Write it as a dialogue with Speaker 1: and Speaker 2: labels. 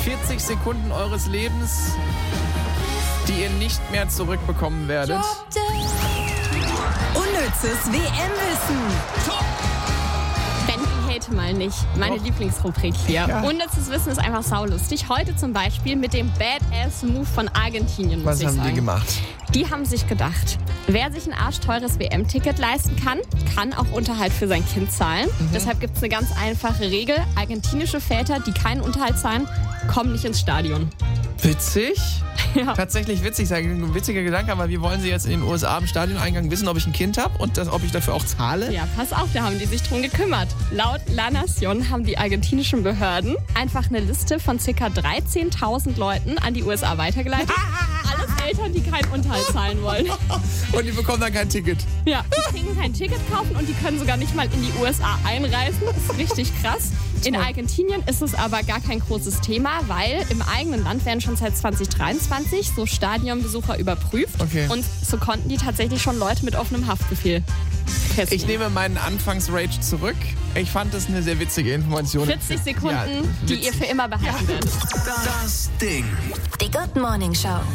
Speaker 1: 40 Sekunden eures Lebens, die ihr nicht mehr zurückbekommen werdet.
Speaker 2: Unnützes WM-Wissen.
Speaker 3: Benny hate mal nicht. Meine Lieblingsrubrik hier.
Speaker 1: Ja.
Speaker 3: Unnützes Wissen ist einfach saulustig. Heute zum Beispiel mit dem Badass-Move von Argentinien, muss
Speaker 1: Was
Speaker 3: ich
Speaker 1: haben
Speaker 3: sagen.
Speaker 1: die gemacht?
Speaker 3: Die haben sich gedacht, wer sich ein arschteures WM-Ticket leisten kann, kann auch Unterhalt für sein Kind zahlen. Deshalb gibt es eine ganz einfache Regel. Argentinische Väter, die keinen Unterhalt zahlen, kommen nicht ins Stadion.
Speaker 1: Witzig?
Speaker 3: Ja.
Speaker 1: Tatsächlich witzig, ein witziger Gedanke, aber wie wollen sie jetzt in den USA am Stadioneingang wissen, ob ich ein Kind habe und ob ich dafür auch zahle?
Speaker 3: Ja, pass auf, da haben die sich drum gekümmert. Laut La Nación haben die argentinischen Behörden einfach eine Liste von ca. 13.000 Leuten an die USA weitergeleitet. Alles Eltern, die keinen Unterhalt zahlen wollen.
Speaker 1: Und die bekommen dann kein Ticket.
Speaker 3: Ja, die kriegen kein Ticket kaufen und die können sogar nicht mal in die USA einreisen. Das ist richtig krass. In Argentinien ist es aber gar kein großes Thema, weil im eigenen Land werden schon seit 2023 so Stadionbesucher überprüft.
Speaker 1: Okay.
Speaker 3: Und so konnten die tatsächlich schon Leute mit offenem Haftbefehl festnehmen.
Speaker 1: Ich nehme meinen Anfangs-Rage zurück. Ich fand das eine sehr witzige Information.
Speaker 3: 40 Sekunden, die ihr für immer behalten werdet.
Speaker 4: Das Ding.
Speaker 2: Die Good Morning Show.